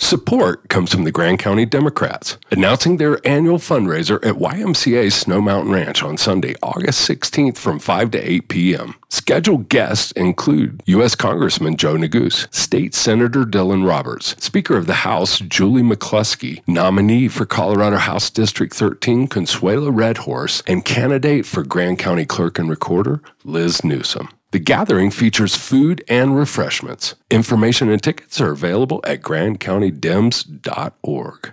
Support comes from the Grand County Democrats, announcing their annual fundraiser at YMCA Snow Mountain Ranch on Sunday, August 16th from 5 to 8 p.m. Scheduled guests include U.S. Congressman Joe Neguse, State Senator Dylan Roberts, Speaker of the House Julie McCluskey, nominee for Colorado House District 13 Consuelo Redhorse, and candidate for Grand County Clerk and Recorder Liz Newsom. The gathering features food and refreshments. Information and tickets are available at grandcountydems.org.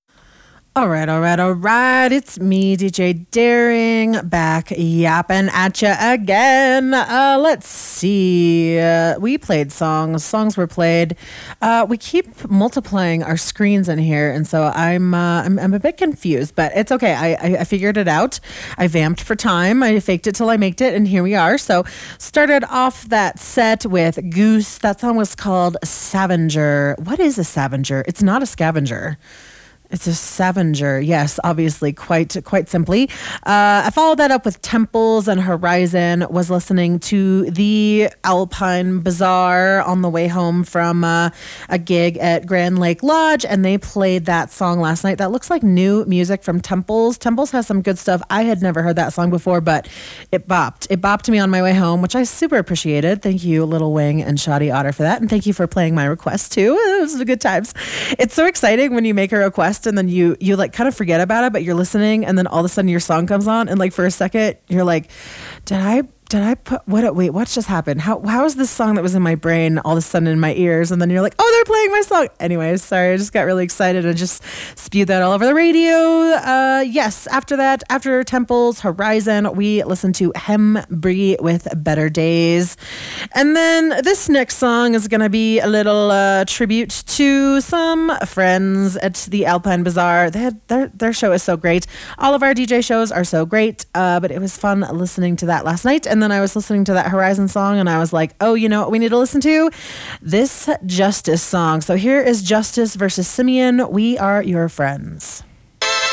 All right. It's me, DJ Daring, back yapping at you again. Let's see. We played songs. Songs were played. We keep multiplying our screens in here, and so I'm a bit confused, but it's okay. I figured it out. I vamped for time. I faked it till I maked it, and here we are. So started off that set with Goose. That song was called Scavenger. What is a scavenger? It's not a scavenger. It's a scavenger, yes, obviously, quite simply. I followed that up with Temples and Horizon, was listening to the Alpine Bazaar on the way home from a gig at Grand Lake Lodge, and they played that song last night. That looks like new music from Temples. Temples has some good stuff. I had never heard that song before, but it bopped. It bopped me on my way home, which I super appreciated. Thank you, Little Wing and Shoddy Otter, for that, and thank you for playing my request, too. It was good times. It's so exciting when you make a request and then you like kind of forget about it, but you're listening, and then all of a sudden your song comes on, and like for a second you're like, did I put what just happened? How is this song that was in my brain all of a sudden in my ears? And then you're like, oh, they're playing my song. Anyways, sorry, I just got really excited and just spewed that all over the radio. Yes, after that, after Temples, Horizon, we listened to Hembree with Better Days. And then this next song is going to be a little tribute to some friends at the Alpine Bazaar. Their show is so great. All of our DJ shows are so great, but it was fun listening to that last night. And then I was listening to that Horizon song, and I was like, oh, you know what we need to listen to? This Justice song. So here is Justice versus Simeon. We Are Your Friends.